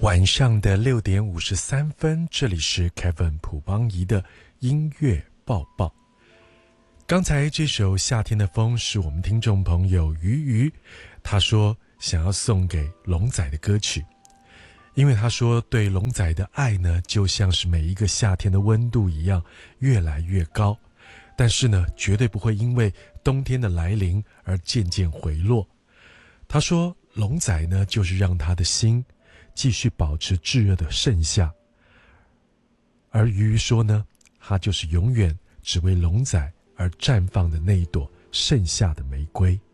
晚上的6:53，这里是 Kevin 朴邦仪的音乐报报。刚才这首《夏天的风》是我们听众朋友鱼鱼，他说想要送给龙仔的歌曲，因为他说对龙仔的爱呢，就像是每一个夏天的温度一样越来越高，但是呢，绝对不会因为冬天的来临而渐渐回落。他说龙仔呢，就是让他的心继续保持炙热的盛夏，而鱼鱼说呢，他就是永远只为龙仔而绽放的那一朵盛夏的玫瑰。